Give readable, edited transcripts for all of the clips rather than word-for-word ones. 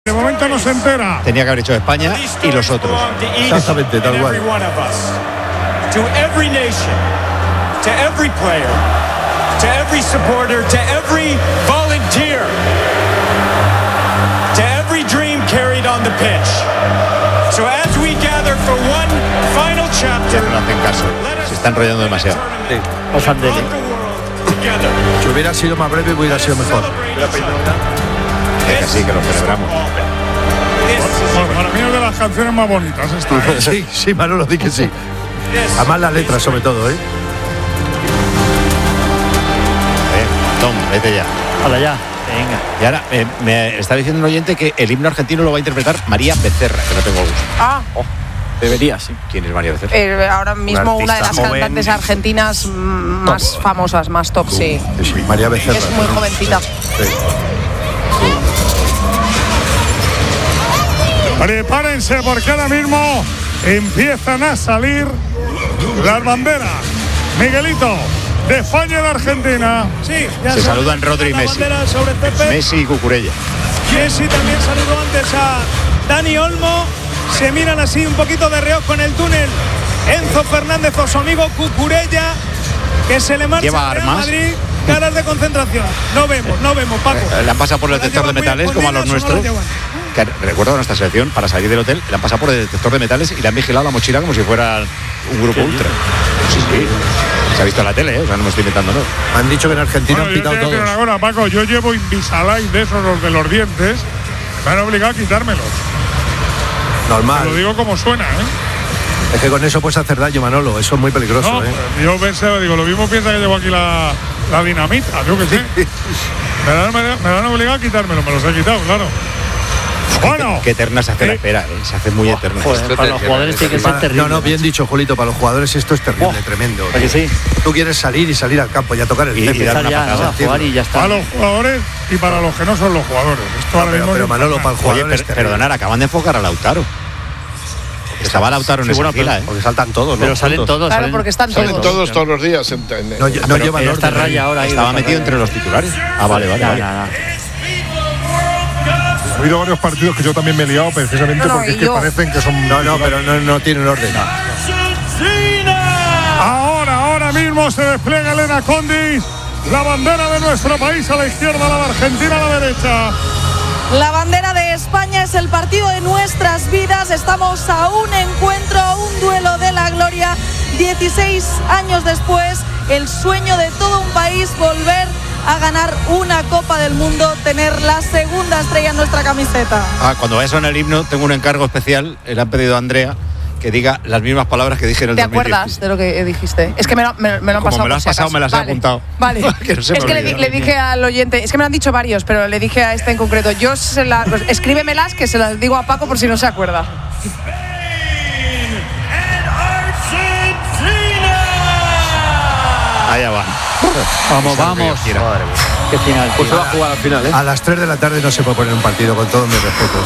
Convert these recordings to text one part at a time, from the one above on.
De momento no se entera. Tenía que haber hecho España y los otros. Exactamente, tal cual. To every nation, to every player, to every supporter, to every volunteer, to every dream carried on the pitch. So as we gather for one final chapter, Ya no hacen caso. Se está enrollando demasiado. Sí. Si hubiera sido más breve, hubiera sido mejor. Es así que lo celebramos. Bueno, para mí es de las canciones más bonitas esta. Sí, sí, Manolo, di que sí. Además las letras sobre todo, ¿eh? Tom, vete ya. Hola ya, venga. Y ahora me está diciendo un oyente que el himno argentino lo va a interpretar María Becerra, que no tengo gusto. Debería, sí. ¿Quién es María Becerra? Ahora mismo una de las cantantes argentinas más famosas, más top, sí. Sí, María Becerra. Es muy jovencita. Sí. Prepárense porque ahora mismo empiezan a salir las banderas. Miguelito, de España y de Argentina. sí, Se saludan Rodri y Messi. Sobre césped. Messi y Cucurella. Messi también saludó antes a Dani Olmo. Se miran así un poquito de reojo en el túnel. Enzo Fernández o su amigo Cucurella, que se le marcha ¿Lleva al Real armas? Madrid. Caras de concentración. No vemos, Paco. Le han pasado por el Las detector de llevan muy metales, como a los escondidas o no nuestros. las llevan. Que recuerdo nuestra selección, para salir del hotel, le han pasado por el detector de metales y le han vigilado la mochila como si fuera un grupo ultra. Sí. Se ha visto en la tele, o sea, no me estoy inventando, ¿no? Han dicho que en Argentina Bueno, han yo pitado te voy a decir todos. una cosa, Paco, yo llevo Invisalign de esos, los de los dientes. Me han obligado a quitármelos. Te Normal. lo digo como suena, ¿eh? Es que con eso puedes hacer daño, Manolo. Eso es muy peligroso, No, ¿eh? pues yo pensé, digo, lo mismo piensa que llevo aquí la dinamita, yo qué sé. Me han obligado a quitármelo, me los he quitado, claro. Bueno, Qué eterna se hace la espera, ¿eh? Se hace muy eterna. Joder, para los jugadores tiene que ser terrible. No, bien dicho, Julito. Para los jugadores esto es terrible, tremendo. ¿A que sí? Tú quieres salir y salir al campo y a tocar el Y césped. dar una Ya, patada, a jugar y ya está. para los jugadores y para los que no son los jugadores. Esto ahora mismo Pero es Manolo, infernal. para el Oye, jugador es terrible. perdonar, acaban de enfocar a Lautaro. Estaba Lautaro en Sí, esa bueno, fila, ¿eh? Porque saltan todos, ¿no? Pero salen Juntos. todos. Claro, salen- porque están Salen todos. todos los días. No, no Pero llevan Pero esta orden. raya ahora ahí. Estaba metido entre los titulares. Ah, vale. Nada. Ha habido varios partidos que yo también me he liado precisamente No, porque y es que yo. parecen que son... No, pero no tienen orden. Ahora mismo se despliega Elena Condis, la bandera de nuestro país a la izquierda, la de Argentina a la derecha. La bandera de España es el partido de nuestras vidas. Estamos a un encuentro, a un duelo de la gloria. 16 años después, el sueño de todo un país, volver a ganar una Copa del Mundo, tener la segunda estrella en nuestra camiseta. Cuando vaya a sonar el himno, tengo un encargo especial. Le han pedido a Andrea que diga las mismas palabras que dije en el ¿Te 2010. acuerdas de lo que dijiste? Es que me lo han Como pasado. me lo has por si pasado, acaso. me las he Vale, apuntado. Vale. Que no se me Es que olvide. le dije al oyente, es que me lo han dicho varios, pero le dije a este en concreto, pues, escríbemelas que se las digo a Paco por si no se acuerda. Allá va. Vamos. Madre mía. Qué final. Pues se va a jugar al final, ¿eh? A las 3 de la tarde no se puede poner un partido, con todos mis respetos.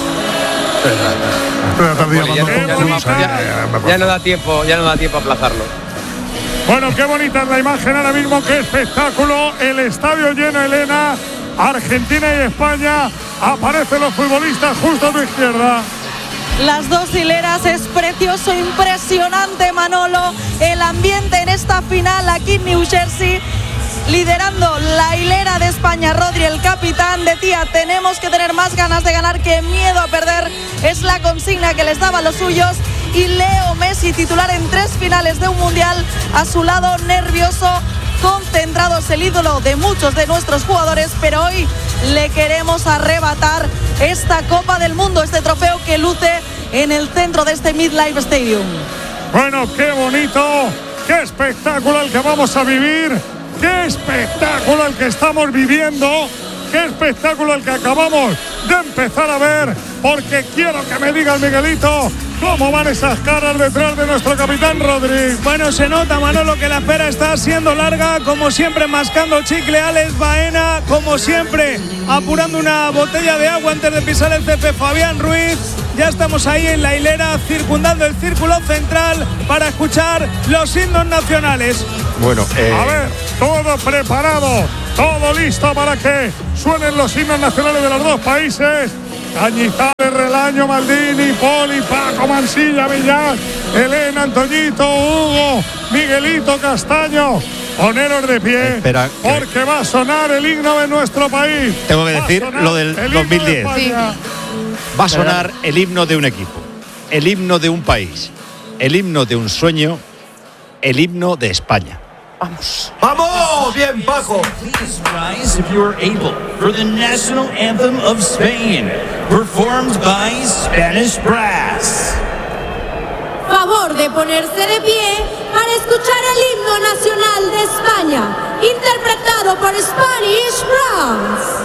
Ya no da tiempo a aplazarlo. Bueno, qué bonita es la imagen ahora mismo, qué espectáculo. El estadio lleno, Elena. Argentina y España. Aparecen los futbolistas justo a tu izquierda. Las dos hileras, es precioso, impresionante, Manolo. El ambiente en esta final aquí en New Jersey. Liderando la hilera de España, Rodri, el capitán, decía: tenemos que tener más ganas de ganar que miedo a perder. Es la consigna que les daba a los suyos. Y Leo Messi, titular en 3 finales de un mundial, a su lado, nervioso, concentrado, es el ídolo de muchos de nuestros jugadores, pero hoy le queremos arrebatar esta Copa del Mundo, este trofeo que luce en el centro de este MetLife Stadium. Bueno, qué bonito, qué espectáculo el que vamos a vivir, qué espectáculo el que estamos viviendo, qué espectáculo el que acabamos de empezar a ver, porque quiero que me diga el Miguelito cómo van esas caras detrás de nuestro capitán Rodri. Bueno, se nota, Manolo, que la espera está siendo larga, como siempre mascando chicle Alex Baena, como siempre apurando una botella de agua antes de pisar el césped Fabián Ruiz. Ya estamos ahí en la hilera, circundando el círculo central para escuchar los himnos nacionales. Bueno, A ver, todo preparado, todo listo para que suenen los himnos nacionales de los dos países. Cañizales, Relaño, Maldini, Poli, Paco, Mansilla, Villar, Elena, Antoñito, Hugo, Miguelito, Castaño. Poneros de pie, Espera, porque va a sonar el himno de nuestro país. Tengo que decir lo del 2010. Sí. Va a sonar el himno de un equipo, el himno de un país, el himno de un sueño, el himno de España. Vamos. ¡Vamos! ¡Bien, Paco! Please rise if you are able for the national anthem of Spain, performed by Spanish Brass. Favor de ponerse de pie para escuchar el himno nacional de España, interpretado por Spanish Brass.